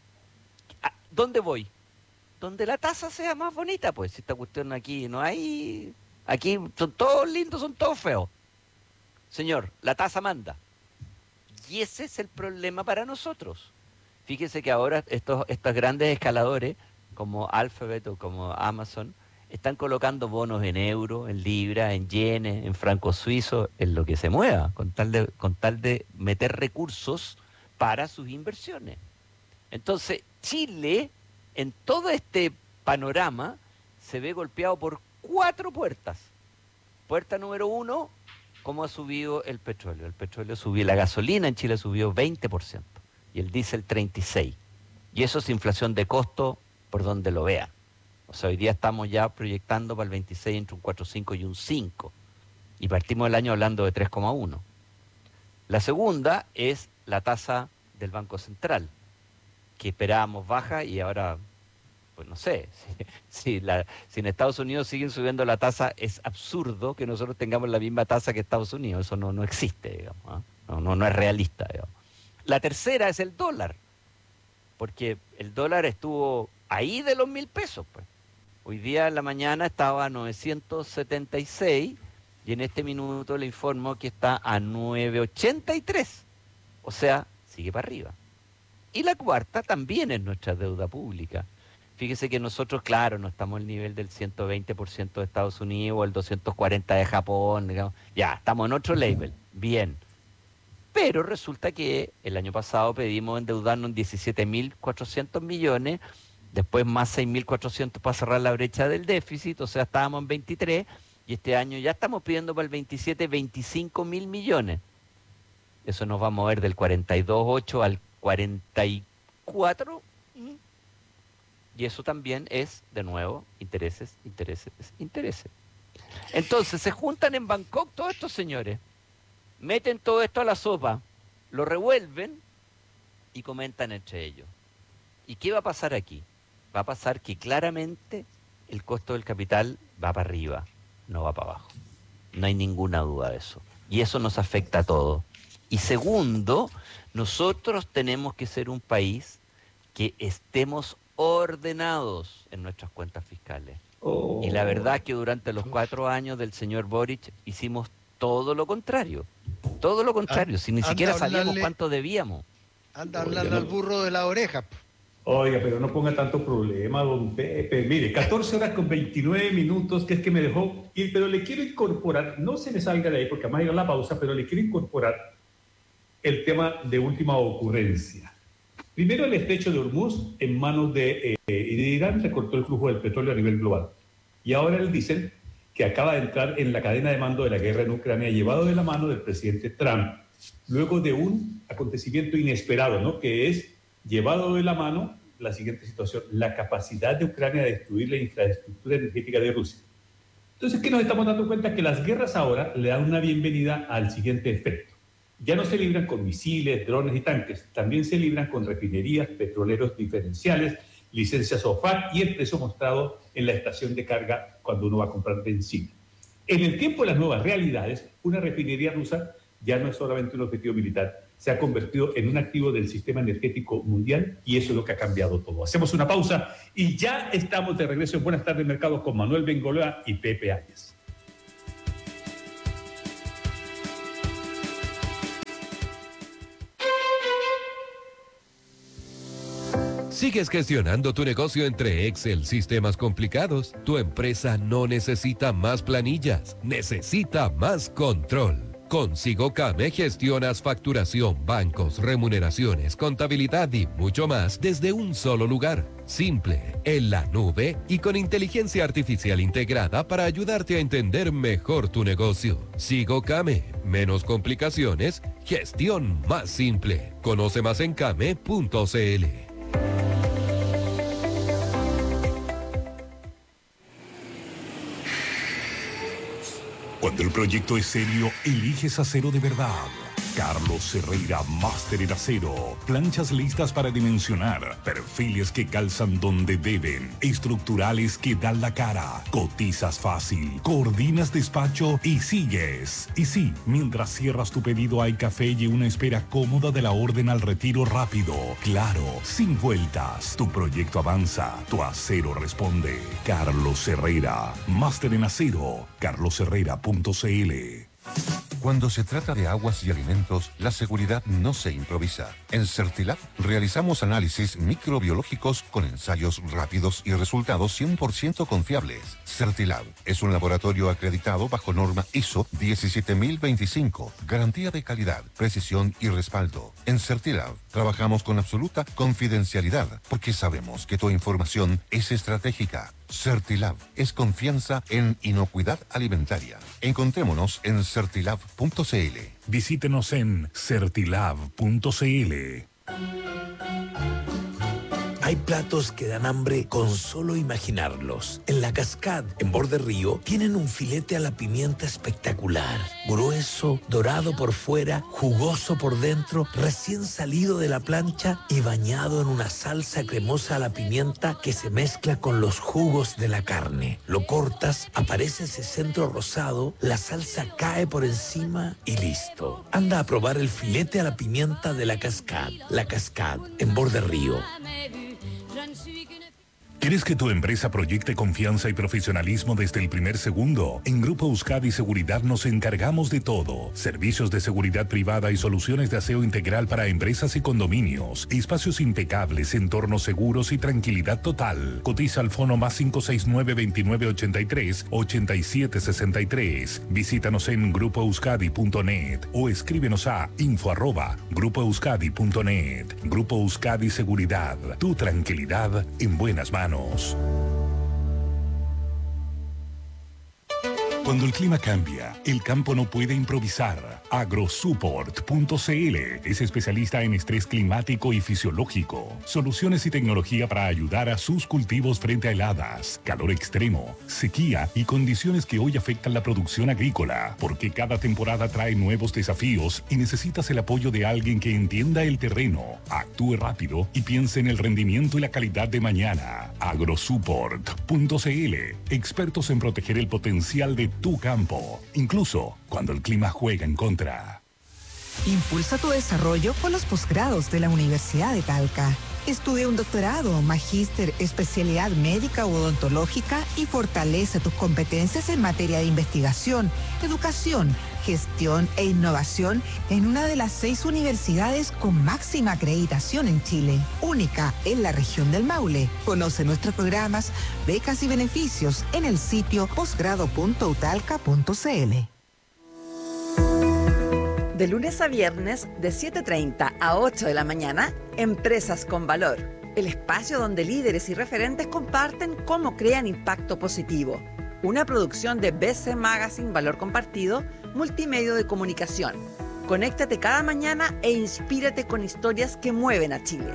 ¿Dónde voy? Donde la tasa sea más bonita, pues. Si esta cuestión aquí no hay... Aquí son todos lindos, son todos feos. Señor, la tasa manda. Y ese es el problema para nosotros. Fíjese que ahora estos grandes escaladores, como Alphabet o como Amazon, están colocando bonos en euro, en libra, en yenes, en francos suizos, en lo que se mueva, con tal de meter recursos para sus inversiones. Entonces, Chile, en todo este panorama, se ve golpeado por 4 puertas. Puerta número 1, ¿cómo ha subido el petróleo? El petróleo subió, la gasolina en Chile subió 20% y el diésel 36%. Y eso es inflación de costo por donde lo vea. O sea, hoy día estamos ya proyectando para el 26 entre un 4,5 y un 5. Y partimos el año hablando de 3,1. La segunda es la tasa del Banco Central, que esperábamos baja y ahora, pues no sé, si en Estados Unidos siguen subiendo la tasa, es absurdo que nosotros tengamos la misma tasa que Estados Unidos. Eso no existe, digamos, ¿eh? No es realista, digamos. La tercera es el dólar, porque el dólar estuvo ahí de los 1.000 pesos, pues. Hoy día en la mañana estaba a 976 y en este minuto le informo que está a 983. O sea, sigue para arriba. Y la cuarta también es nuestra deuda pública. Fíjese que nosotros, claro, no estamos al nivel del 120% de Estados Unidos o el 240% de Japón, digamos. Ya, estamos en otro level. Bien. Pero resulta que el año pasado pedimos endeudarnos en 17.400 millones, después más 6.400 para cerrar la brecha del déficit, o sea, estábamos en 23, y este año ya estamos pidiendo para el 27 25.000 millones. Eso nos va a mover del 42.8 al 44, y eso también es, de nuevo, intereses. Entonces, se juntan en Bangkok todos estos señores, meten todo esto a la sopa, lo revuelven y comentan entre ellos. ¿Y qué va a pasar aquí? Va a pasar que claramente el costo del capital va para arriba, no va para abajo. No hay ninguna duda de eso. Y eso nos afecta a todos. Y segundo, nosotros tenemos que ser un país que estemos ordenados en nuestras cuentas fiscales. Y la verdad es que durante los 4 años del señor Boric hicimos todo lo contrario. Todo lo contrario, si ni siquiera sabíamos cuánto debíamos. Anda a hablarle al burro de la oreja. Oiga, pero no ponga tanto problema, don Pepe. Mire, 14 horas con 29 minutos, que es que me dejó ir, pero le quiero incorporar, no se me salga de ahí porque además ir a la pausa, pero le quiero incorporar el tema de última ocurrencia. Primero, el estrecho de Hormuz en manos de Irán recortó el flujo del petróleo a nivel global. Y ahora él dicen que acaba de entrar en la cadena de mando de la guerra en Ucrania, llevado de la mano del presidente Trump, luego de un acontecimiento inesperado, ¿no? Que es llevado de la mano la siguiente situación: la capacidad de Ucrania de destruir la infraestructura energética de Rusia. Entonces, ¿qué nos estamos dando cuenta? Que las guerras ahora le dan una bienvenida al siguiente efecto. Ya no se libran con misiles, drones y tanques, también se libran con refinerías, petroleros diferenciales, licencias OFAC y el precio mostrado en la estación de carga cuando uno va a comprar benzina. En el tiempo de las nuevas realidades, una refinería rusa ya no es solamente un objetivo militar, se ha convertido en un activo del sistema energético mundial y eso es lo que ha cambiado todo. Hacemos una pausa y ya estamos de regreso en Buenas Tardes Mercados con Manuel Bengolea y Pepe Áñez. ¿Sigues gestionando tu negocio entre Excel, sistemas complicados? Tu empresa no necesita más planillas, necesita más control. Con SigoCame gestionas facturación, bancos, remuneraciones, contabilidad y mucho más desde un solo lugar. Simple, en la nube y con inteligencia artificial integrada para ayudarte a entender mejor tu negocio. SigoCame, menos complicaciones, gestión más simple. Conoce más en came.cl. Cuando el proyecto es serio, eliges acero de verdad. Carlos Herrera, máster en acero. Planchas listas para dimensionar. Perfiles que calzan donde deben. Estructurales que dan la cara. Cotizas fácil. Coordinas despacho y sigues. Y sí, mientras cierras tu pedido hay café y una espera cómoda de la orden al retiro rápido. Claro, sin vueltas. Tu proyecto avanza. Tu acero responde. Carlos Herrera, máster en acero. carlosherrera.cl. Cuando se trata de aguas y alimentos, la seguridad no se improvisa. En Certilab realizamos análisis microbiológicos con ensayos rápidos y resultados 100% confiables. Certilab es un laboratorio acreditado bajo norma ISO 17025, garantía de calidad, precisión y respaldo. En Certilab trabajamos con absoluta confidencialidad porque sabemos que tu información es estratégica. Certilab es confianza en inocuidad alimentaria. Encontrémonos en certilab.cl. Visítenos en certilab.cl. Hay platos que dan hambre con solo imaginarlos. En La Cascade, en Borde Río, tienen un filete a la pimienta espectacular. Grueso, dorado por fuera, jugoso por dentro, recién salido de la plancha y bañado en una salsa cremosa a la pimienta que se mezcla con los jugos de la carne. Lo cortas, aparece ese centro rosado, la salsa cae por encima y listo. Anda a probar el filete a la pimienta de La Cascade. La Cascade, en Borde Río. ¿Quieres que tu empresa proyecte confianza y profesionalismo desde el primer segundo? En Grupo Euskadi Seguridad nos encargamos de todo. Servicios de seguridad privada y soluciones de aseo integral para empresas y condominios. Espacios impecables, entornos seguros y tranquilidad total. Cotiza al fono más 569-2983-8763. Visítanos en grupoeuskadi.net o escríbenos a info@grupoeuskadi.net. Grupo Euskadi Seguridad. Tu tranquilidad en buenas manos. Cuando el clima cambia, el campo no puede improvisar. Agrosupport.cl es especialista en estrés climático y fisiológico. Soluciones y tecnología para ayudar a sus cultivos frente a heladas, calor extremo, sequía y condiciones que hoy afectan la producción agrícola. Porque cada temporada trae nuevos desafíos y necesitas el apoyo de alguien que entienda el terreno, actúe rápido y piense en el rendimiento y la calidad de mañana. Agrosupport.cl, expertos en proteger el potencial de tu campo, incluso cuando el clima juega en contra. Impulsa tu desarrollo con los posgrados de la Universidad de Talca. Estudia un doctorado, magíster, especialidad médica u odontológica y fortalece tus competencias en materia de investigación, educación, gestión e innovación en una de las 6 universidades con máxima acreditación en Chile, única en la región del Maule. Conoce nuestros programas, becas y beneficios en el sitio posgrado.utalca.cl. De lunes a viernes, de 7:30 a 8 de la mañana, Empresas con Valor. El espacio donde líderes y referentes comparten cómo crean impacto positivo. Una producción de BC Magazine Valor Compartido, multimedio de comunicación. Conéctate cada mañana e inspírate con historias que mueven a Chile.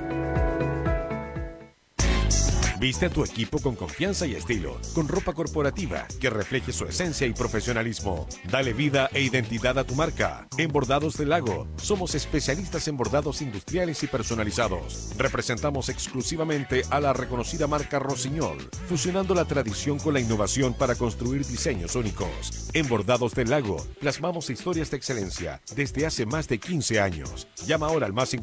Viste a tu equipo con confianza y estilo, con ropa corporativa que refleje su esencia y profesionalismo. Dale vida e identidad a tu marca. En Bordados del Lago, somos especialistas en bordados industriales y personalizados. Representamos exclusivamente a la reconocida marca Rossignol, fusionando la tradición con la innovación para construir diseños únicos. En Bordados del Lago, plasmamos historias de excelencia desde hace más de 15 años. Llama ahora al más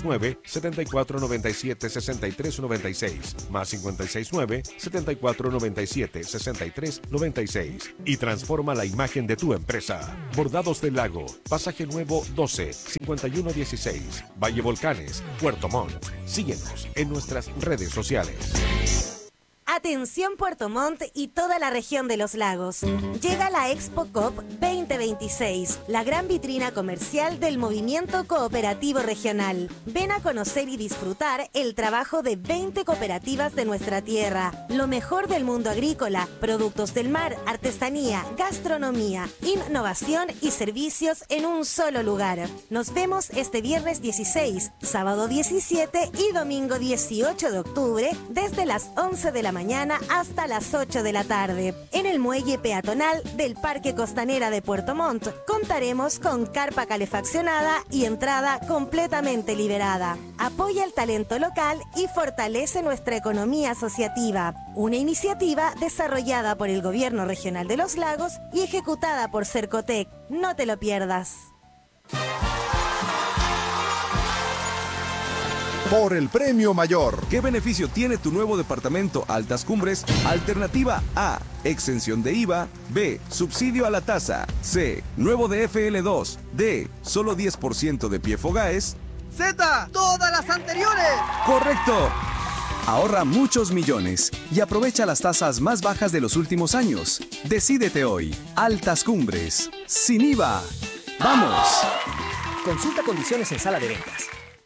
569-7497-6396, más 569-7497-6396 y transforma la imagen de tu empresa. Bordados del Lago, Pasaje Nuevo 12, 5116, Valle Volcanes, Puerto Montt. Síguenos en nuestras redes sociales. Atención Puerto Montt y toda la región de los lagos. Llega la Expo COP 2026, la gran vitrina comercial del movimiento cooperativo regional. Ven a conocer y disfrutar el trabajo de 20 cooperativas de nuestra tierra, lo mejor del mundo agrícola, productos del mar, artesanía, gastronomía, innovación y servicios en un solo lugar. Nos vemos este viernes 16, sábado 17 y domingo 18 de octubre desde las 11 de la mañana hasta las 8 de la tarde. En el muelle peatonal del Parque Costanera de Puerto Montt contaremos con carpa calefaccionada y entrada completamente liberada. Apoya el talento local y fortalece nuestra economía asociativa. Una iniciativa desarrollada por el Gobierno Regional de los Lagos y ejecutada por Cercotec. No te lo pierdas. Por el premio mayor. ¿Qué beneficio tiene tu nuevo departamento Altas Cumbres? Alternativa A, exención de IVA. B, subsidio a la tasa. C, nuevo de FL2. D, solo 10% de pie Fogaes. Z, todas las anteriores. ¡Correcto! Ahorra muchos millones y aprovecha las tasas más bajas de los últimos años. Decídete hoy. Altas Cumbres. Sin IVA. ¡Vamos! Consulta condiciones en sala de ventas.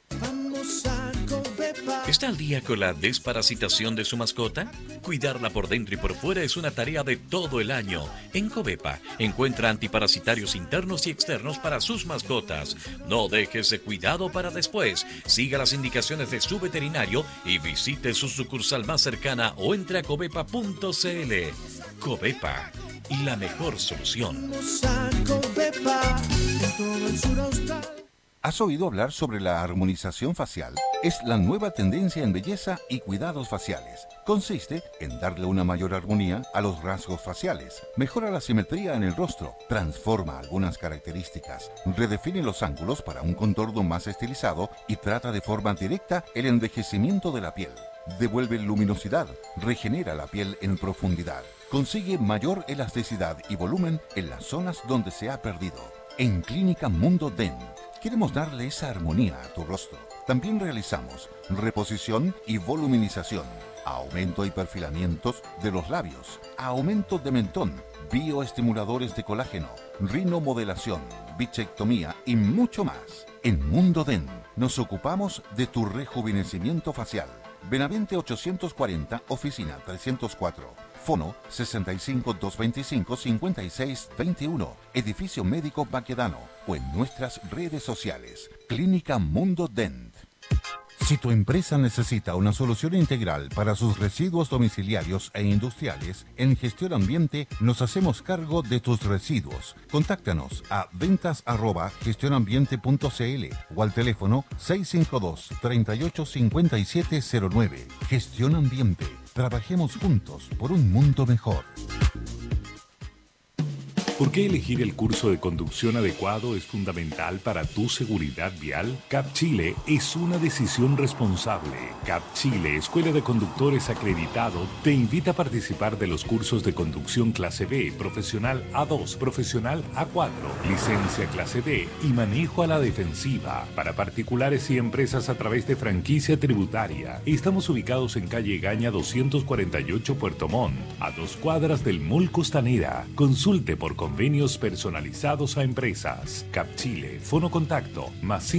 ¿Está al día con la desparasitación de su mascota? Cuidarla por dentro y por fuera es una tarea de todo el año. En Covepa encuentra antiparasitarios internos y externos para sus mascotas. No deje ese cuidado para después. Siga las indicaciones de su veterinario y visite su sucursal más cercana o entre a covepa.cl. Covepa, la mejor solución. ¿Has oído hablar sobre la armonización facial? Es la nueva tendencia en belleza y cuidados faciales. Consiste en darle una mayor armonía a los rasgos faciales, mejora la simetría en el rostro, transforma algunas características, redefine los ángulos para un contorno más estilizado y trata de forma directa el envejecimiento de la piel. Devuelve luminosidad, regenera la piel en profundidad, consigue mayor elasticidad y volumen en las zonas donde se ha perdido. En Clínica Mundo Dent queremos darle esa armonía a tu rostro. También realizamos reposición y voluminización, aumento y perfilamientos de los labios, aumento de mentón, bioestimuladores de colágeno, rinomodelación, bichectomía y mucho más. En Mundo Dent nos ocupamos de tu rejuvenecimiento facial. Benavente 840, oficina 304. Fono 65-225-5621, Edificio Médico Baquedano o en nuestras redes sociales. Clínica Mundo Dent. Si tu empresa necesita una solución integral para sus residuos domiciliarios e industriales, en Gestión Ambiente nos hacemos cargo de tus residuos. Contáctanos a ventas@gestionambiente.cl o al teléfono 652-385709. Gestión Ambiente. Trabajemos juntos por un mundo mejor. ¿Por qué elegir el curso de conducción adecuado es fundamental para tu seguridad vial? CAP Chile es una decisión responsable. CAP Chile, Escuela de Conductores Acreditado, te invita a participar de los cursos de conducción clase B, profesional A2, profesional A4, licencia clase D y manejo a la defensiva para particulares y empresas a través de franquicia tributaria. Estamos ubicados en calle Gaña 248 Puerto Montt, a 2 cuadras del Mall Costanera. Consulte por convenios personalizados a empresas. CAP Chile, fono contacto, más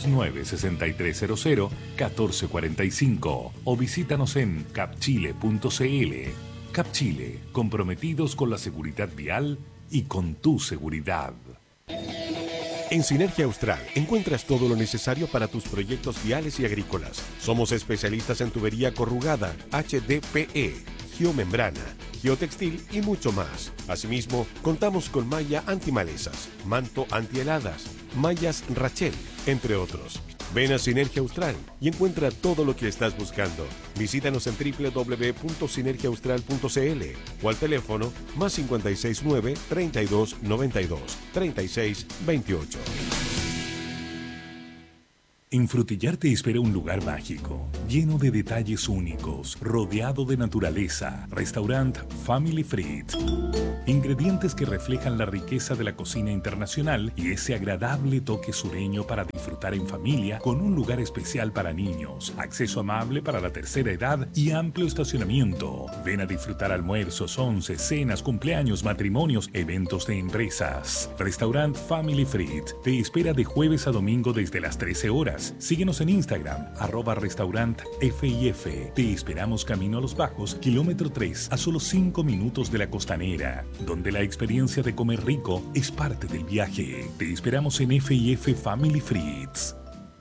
569-6300-1445 o visítanos en capchile.cl. CAP Chile, comprometidos con la seguridad vial y con tu seguridad. En Sinergia Austral encuentras todo lo necesario para tus proyectos viales y agrícolas. Somos especialistas en tubería corrugada, HDPE, geomembrana, geotextil y mucho más. Asimismo, contamos con malla antimalezas, manto antiheladas, mallas Rachel, entre otros. Ven a Sinergia Austral y encuentra todo lo que estás buscando. Visítanos en www.sinergiaaustral.cl o al teléfono +569 32 92 36 28. En Frutillar te espera un lugar mágico, lleno de detalles únicos, rodeado de naturaleza. Restaurant Family Fried. Ingredientes que reflejan la riqueza de la cocina internacional y ese agradable toque sureño para disfrutar en familia, con un lugar especial para niños, acceso amable para la tercera edad y amplio estacionamiento. Ven a disfrutar almuerzos, onces, cenas, cumpleaños, matrimonios, eventos de empresas. Restaurant Family Fried te espera de jueves a domingo desde las 13 horas. Síguenos en Instagram, @restaurantfif. Te esperamos camino a Los Bajos, kilómetro 3, a solo 5 minutos de la Costanera, donde la experiencia de comer rico es parte del viaje. Te esperamos en F&F Family Frieds.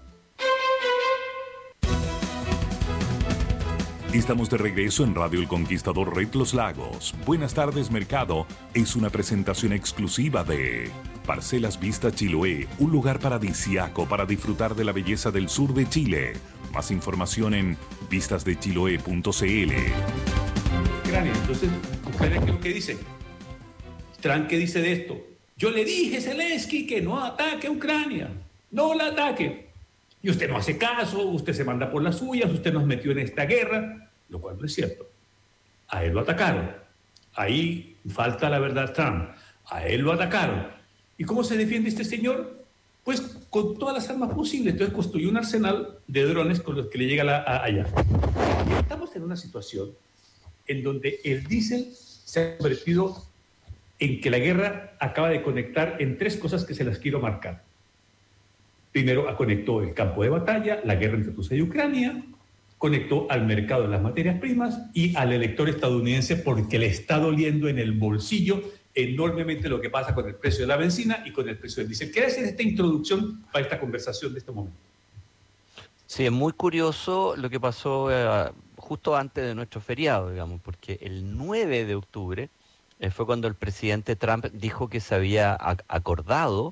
Estamos de regreso en Radio El Conquistador Red Los Lagos. Buenas tardes, mercado. Es una presentación exclusiva de Parcelas Vista Chiloé, un lugar paradisíaco para disfrutar de la belleza del sur de Chile. Más información en vistasdechiloé.cl. Entonces, ¿ustedes qué es lo que dicen? Trump, ¿qué dice de esto? Yo le dije a Zelensky que no ataque a Ucrania. No la ataque. Y usted no hace caso, usted se manda por las suyas, usted nos metió en esta guerra, lo cual no es cierto. A él lo atacaron. Ahí falta la verdad, Trump. A él lo atacaron. ¿Y cómo se defiende este señor? Pues con todas las armas posibles. Entonces construyó un arsenal de drones con los que le llega allá. Y estamos en una situación en donde el diésel se ha convertido en que la guerra acaba de conectar en tres cosas que se las quiero marcar. Primero, conectó el campo de batalla, la guerra entre Rusia y Ucrania, conectó al mercado de las materias primas y al elector estadounidense porque le está doliendo en el bolsillo enormemente lo que pasa con el precio de la benzina y con el precio del diésel. ¿Qué hacer esta introducción para esta conversación de este momento? Sí, es muy curioso lo que pasó justo antes de nuestro feriado, digamos, porque el 9 de octubre fue cuando el presidente Trump dijo que se había acordado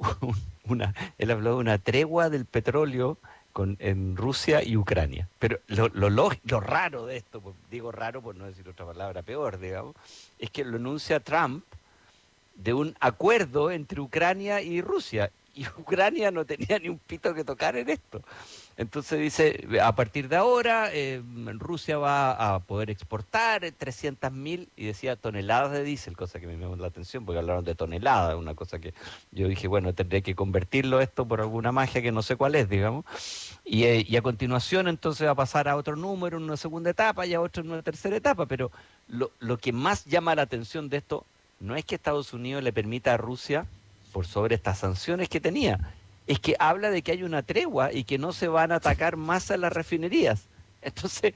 él habló de una tregua del petróleo en Rusia y Ucrania. Pero lo raro de esto, digo raro por no decir otra palabra peor, digamos, es que lo anuncia Trump de un acuerdo entre Ucrania y Rusia. Y Ucrania no tenía ni un pito que tocar en esto. Entonces dice, a partir de ahora Rusia va a poder exportar 300.000, y decía toneladas de diésel, cosa que me llamó la atención porque hablaron de toneladas, una cosa que yo dije, bueno, tendré que convertirlo esto por alguna magia que no sé cuál es, digamos. Y a continuación entonces va a pasar a otro número en una segunda etapa y a otro en una tercera etapa. Pero lo que más llama la atención de esto no es que Estados Unidos le permita a Rusia, por sobre estas sanciones que tenía, es que habla de que hay una tregua y que no se van a atacar más a las refinerías. Entonces,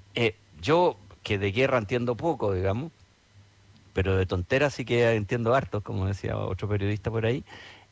yo que de guerra entiendo poco, digamos, pero de tonteras sí que entiendo harto, como decía otro periodista por ahí.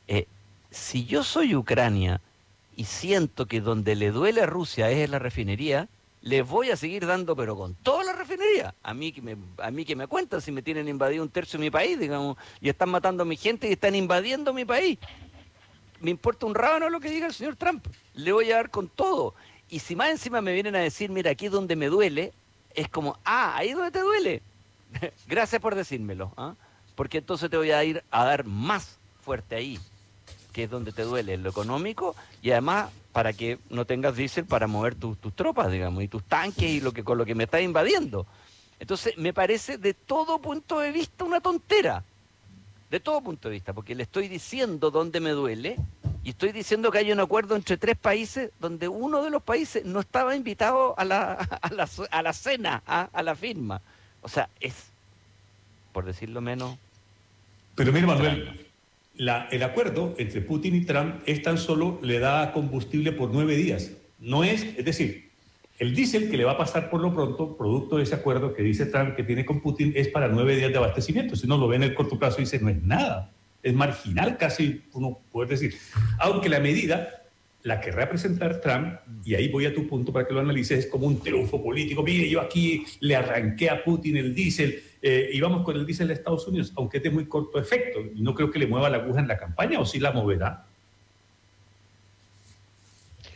Si yo soy Ucrania y siento que donde le duele a Rusia es en la refinería, les voy a seguir dando, pero con toda la refinería. A mí que me cuentan si me tienen invadido un tercio de mi país, digamos, y están matando a mi gente y están invadiendo mi país. Me importa un rábano lo que diga el señor Trump. Le voy a dar con todo. Y si más encima me vienen a decir, mira, aquí es donde me duele, es como, ahí es donde te duele. Gracias por decírmelo, porque entonces te voy a ir a dar más fuerte ahí, que es donde te duele, en lo económico, y además para que no tengas diésel para mover tus tropas, digamos, y tus tanques y con lo que me estás invadiendo. Entonces, me parece de todo punto de vista una tontera. De todo punto de vista, porque le estoy diciendo dónde me duele y estoy diciendo que hay un acuerdo entre tres países donde uno de los países no estaba invitado a la cena, a la firma. O sea, es, por decirlo menos... Pero mira, Manuel, el acuerdo entre Putin y Trump es tan solo le da combustible por 9 días. No es decir, el diésel que le va a pasar por lo pronto, producto de ese acuerdo que dice Trump que tiene con Putin, es para 9 días de abastecimiento. Si uno lo ve en el corto plazo, dice, no es nada. Es marginal casi, uno puede decir. Aunque la medida la querrá presentar Trump, y ahí voy a tu punto para que lo analices, es como un triunfo político. Mire, yo aquí le arranqué a Putin el diésel, y vamos con el diésel de Estados Unidos, aunque es de muy corto efecto. No creo que le mueva la aguja en la campaña, o sí la moverá.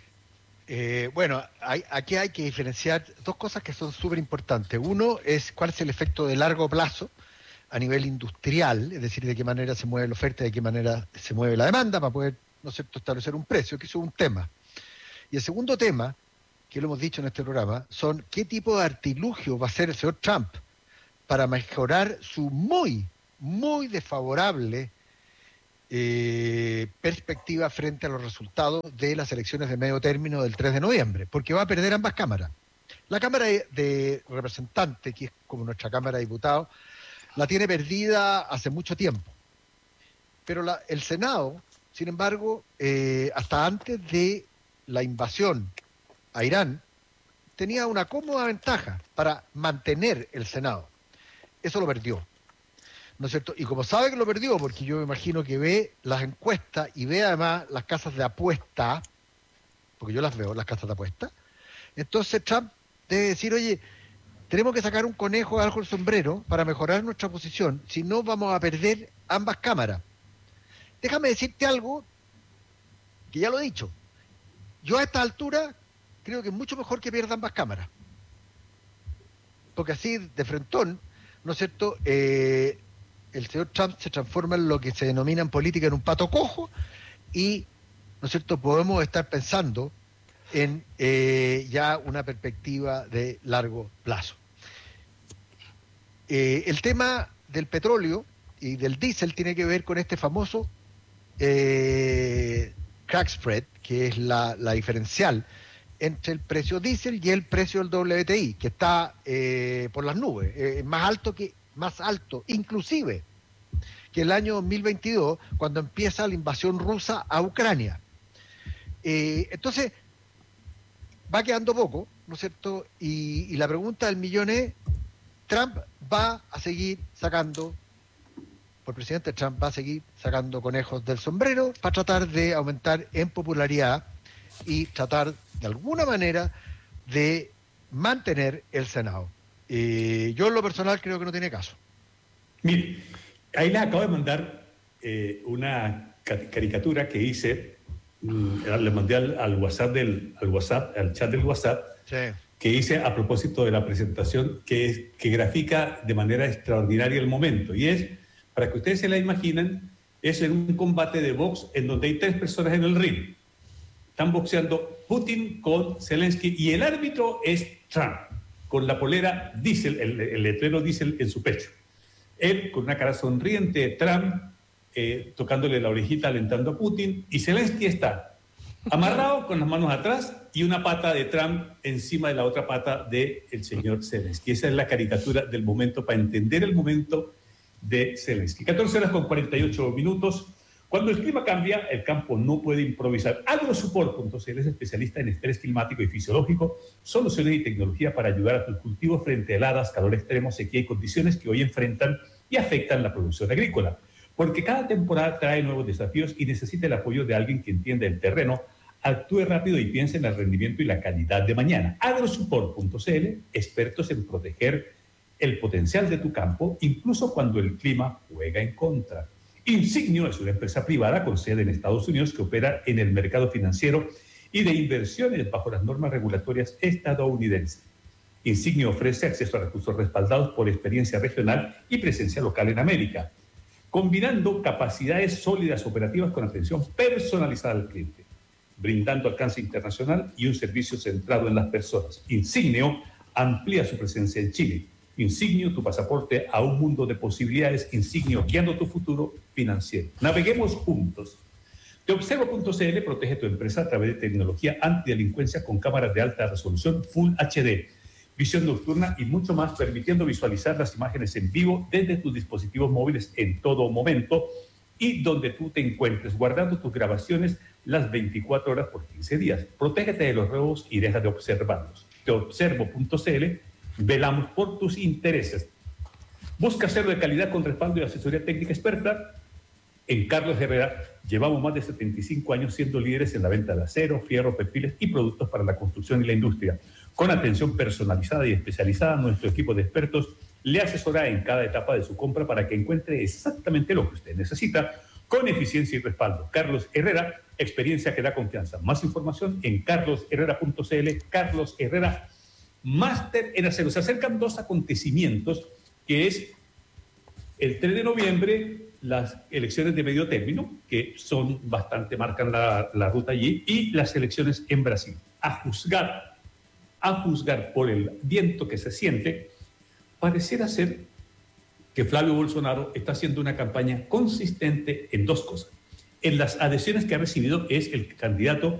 Bueno, aquí hay que diferenciar dos cosas que son súper importantes. Uno es cuál es el efecto de largo plazo a nivel industrial, es decir, de qué manera se mueve la oferta, de qué manera se mueve la demanda para poder, ¿no es cierto?, establecer un precio, que eso es un tema. Y el segundo tema, que lo hemos dicho en este programa, son qué tipo de artilugio va a hacer el señor Trump para mejorar su muy, muy desfavorable perspectiva frente a los resultados de las elecciones de medio término del 3 de noviembre, porque va a perder ambas cámaras. La Cámara de Representantes, que es como nuestra Cámara de Diputados, la tiene perdida hace mucho tiempo. Pero el Senado, sin embargo, hasta antes de la invasión a Irán, tenía una cómoda ventaja para mantener el Senado. Eso lo perdió, ¿no es cierto? Y como sabe que lo perdió, porque yo me imagino que ve las encuestas y ve además las casas de apuesta, porque yo las veo, las casas de apuesta, entonces Trump debe decir, oye, tenemos que sacar un conejo bajo el sombrero para mejorar nuestra posición, si no vamos a perder ambas cámaras. Déjame decirte algo, que ya lo he dicho, yo a esta altura creo que es mucho mejor que pierda ambas cámaras, porque así de frentón, ¿no es cierto?, el señor Trump se transforma en lo que se denomina en política en un pato cojo y, ¿no es cierto?, podemos estar pensando en ya una perspectiva de largo plazo. El tema del petróleo y del diésel tiene que ver con este famoso crack spread, que es la diferencial entre el precio diésel y el precio del WTI, que está por las nubes, más alto, inclusive que el año 2022, cuando empieza la invasión rusa a Ucrania. Entonces, va quedando poco, ¿no es cierto? Y la pregunta del millón es, Trump va a seguir sacando, el presidente Trump va a seguir sacando conejos del sombrero para tratar de aumentar en popularidad y tratar de alguna manera de mantener el Senado. Yo en lo personal creo que no tiene caso. Mire, ahí les acabo de mandar una caricatura que hice, le mandé al WhatsApp, al chat del WhatsApp, sí, que hice a propósito de la presentación, que grafica de manera extraordinaria el momento. Y es, para que ustedes se la imaginen, es en un combate de box en donde hay 3 personas en el ring. Están boxeando Putin con Zelensky y el árbitro es Trump, con la polera diésel, el letrero diésel en su pecho. Él con una cara sonriente, Trump tocándole la orejita, alentando a Putin, y Zelensky está amarrado con las manos atrás y una pata de Trump encima de la otra pata del señor Zelensky. Esa es la caricatura del momento para entender el momento de Zelensky. 14:48. Cuando el clima cambia, el campo no puede improvisar. Agrosupport.cl es especialista en estrés climático y fisiológico, soluciones y tecnología para ayudar a tus cultivos frente a heladas, calor extremo, sequía y condiciones que hoy enfrentan y afectan la producción agrícola. Porque cada temporada trae nuevos desafíos y necesita el apoyo de alguien que entienda el terreno, actúe rápido y piense en el rendimiento y la calidad de mañana. Agrosupport.cl, expertos en proteger el potencial de tu campo, incluso cuando el clima juega en contra. Insignio es una empresa privada con sede en Estados Unidos que opera en el mercado financiero y de inversiones bajo las normas regulatorias estadounidenses. Insignio ofrece acceso a recursos respaldados por experiencia regional y presencia local en América, combinando capacidades sólidas operativas con atención personalizada al cliente, brindando alcance internacional y un servicio centrado en las personas. Insignio amplía su presencia en Chile. Insignio, tu pasaporte a un mundo de posibilidades. Insignio, guiando tu futuro financiero. Naveguemos juntos. Teobservo.cl protege tu empresa a través de tecnología antidelincuencia con cámaras de alta resolución Full HD, visión nocturna y mucho más, permitiendo visualizar las imágenes en vivo desde tus dispositivos móviles en todo momento y donde tú te encuentres, guardando tus grabaciones las 24 horas por 15 días. Protégete de los robos y deja de observarlos. Teobservo.cl, velamos por tus intereses. Busca acero de calidad con respaldo y asesoría técnica experta. En Carlos Herrera llevamos más de 75 años siendo líderes en la venta de acero, fierro, perfiles y productos para la construcción y la industria. Con atención personalizada y especializada, nuestro equipo de expertos le asesora en cada etapa de su compra para que encuentre exactamente lo que usted necesita. con eficiencia y respaldo. Carlos Herrera, experiencia que da confianza. Más información en carlosherrera.cl. Carlos Herrera, máster en acero. Se acercan dos acontecimientos, que es el 3 de noviembre, las elecciones de medio término, que son bastante, marcan la ruta allí, y las elecciones en Brasil. A juzgar por el viento que se siente, pareciera ser que Flavio Bolsonaro está haciendo una campaña consistente en dos cosas. En las adhesiones que ha recibido es el candidato